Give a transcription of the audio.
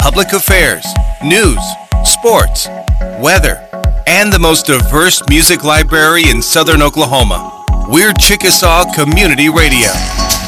public affairs, news, sports, weather, and the most diverse music library in southern Oklahoma. We're Chickasaw Community Radio.